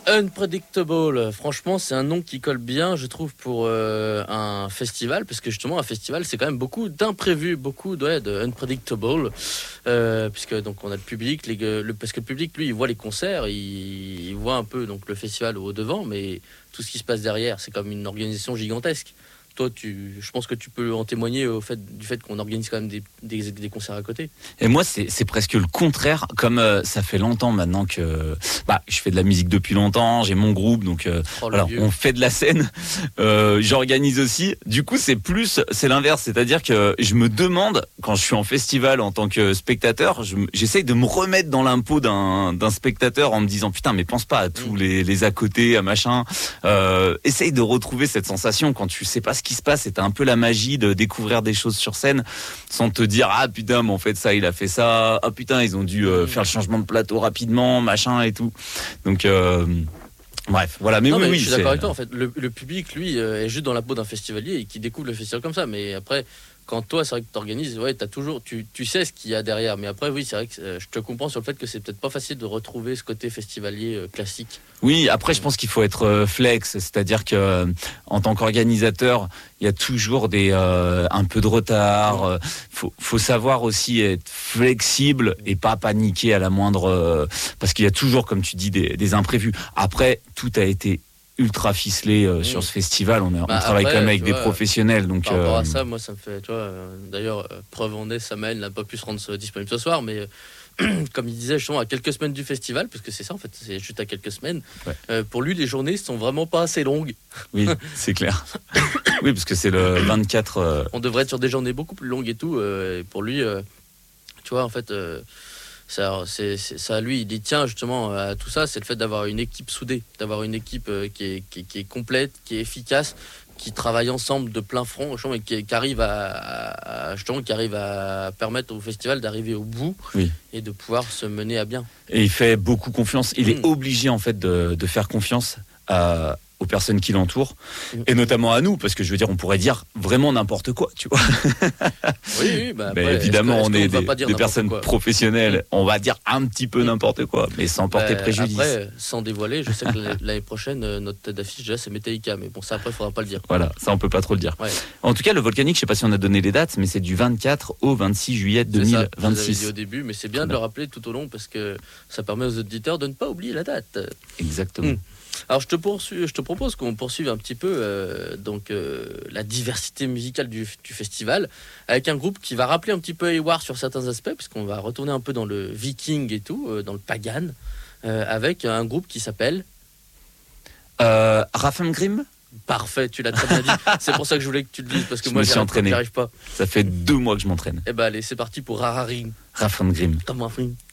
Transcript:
Unpredictable, franchement, c'est un nom qui colle bien, je trouve, pour un festival, parce que justement, un festival, c'est quand même beaucoup d'imprévus, beaucoup de unpredictable, puisque donc on a le public, parce que le public, lui, il voit les concerts, il voit un peu donc le festival au devant, mais tout ce qui se passe derrière, c'est comme une organisation gigantesque. Toi, je pense que tu peux en témoigner du fait qu'on organise quand même des concerts à côté. Et moi, c'est presque le contraire. Comme ça fait longtemps maintenant que je fais de la musique depuis longtemps, j'ai mon groupe, donc on fait de la scène. J'organise aussi. Du coup, c'est l'inverse. C'est-à-dire que je me demande, quand je suis en festival en tant que spectateur, j'essaye de me remettre dans l'impôt d'un spectateur en me disant putain, mais pense pas à tous les à côté, à machin. Essaye de retrouver cette sensation quand tu sais pas ce qui se passe, et t'as un peu la magie de découvrir des choses sur scène sans te dire ah putain mais en fait ça il a fait ça, ah putain ils ont dû faire le changement de plateau rapidement machin et tout, donc bref voilà. Mais oui, je suis d'accord avec toi, en fait le public lui est juste dans la peau d'un festivalier et qui découvre le festival comme ça, mais après quand toi c'est vrai que t'organises, t'as toujours tu sais ce qu'il y a derrière, mais après oui c'est vrai que je te comprends sur le fait que c'est peut-être pas facile de retrouver ce côté festivalier classique. Oui, après je pense qu'il faut être flex, c'est-à-dire que en tant qu'organisateur il y a toujours un peu de retard. Faut savoir aussi être flexible et pas paniquer à la moindre parce qu'il y a toujours, comme tu dis, des imprévus. Après tout a été ultra ficelé sur ce festival. On travaille quand même avec des professionnels. Donc, par rapport à ça, moi, ça me fait... Tu vois, d'ailleurs, preuve en est, Samael n'a pas pu se rendre disponible ce soir, mais comme il disait, justement, à quelques semaines du festival, parce que c'est ça, en fait, c'est juste à quelques semaines, pour lui, les journées sont vraiment pas assez longues. Oui, c'est clair. Oui, parce que c'est le 24... On devrait être sur des journées beaucoup plus longues et tout. Et pour lui, tu vois, en fait... ça, lui, il y tient justement à tout ça, c'est le fait d'avoir une équipe soudée, d'avoir une équipe qui est complète, qui est efficace, qui travaille ensemble de plein front, et qui arrive à permettre au festival d'arriver au bout et de pouvoir se mener à bien. Et il fait beaucoup confiance. Il est obligé en fait de faire confiance aux personnes qui l'entourent, et notamment à nous, parce que je veux dire, on pourrait dire vraiment n'importe quoi, tu vois. Oui, mais après, évidemment, on est des personnes professionnelles, on va dire un petit peu n'importe quoi, mais sans porter préjudice. Après, sans dévoiler, je sais que l'année prochaine, notre tête d'affiche, déjà, c'est Metallica, mais bon, ça, après, il faudra pas le dire. Voilà, ça, on peut pas trop le dire. Ouais. En tout cas, le Volcanique, je sais pas si on a donné les dates, mais c'est du 24 au 26 juillet 2026. C'est ça, je dit au début, mais c'est bien de le rappeler tout au long, parce que ça permet aux auditeurs de ne pas oublier la date. Exactement. Alors je te propose qu'on poursuive un petit peu la diversité musicale du festival avec un groupe qui va rappeler un petit peu Hayward sur certains aspects, puisqu'on va retourner un peu dans le viking et tout, dans le pagan, avec un groupe qui s'appelle Hrafn-Grim. Parfait, tu l'as très bien dit. C'est pour ça que je voulais que tu le dises, parce que moi j'y arrive pas. Ça fait 2 mois que je m'entraîne. Eh ben allez, c'est parti pour Hrafn-Grim. Hrafn-Grim. Hrafn-Grim.